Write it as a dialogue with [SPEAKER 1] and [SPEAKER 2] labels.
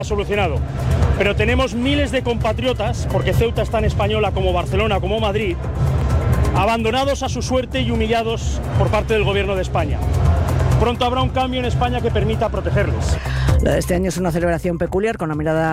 [SPEAKER 1] solucionado, pero tenemos miles de compatriotas, porque Ceuta es tan española como Barcelona, como Madrid, abandonados a su suerte y humillados por parte del Gobierno de España. Pronto habrá un cambio en España que permita protegerles.
[SPEAKER 2] Lo de este año es una celebración peculiar, con la mirada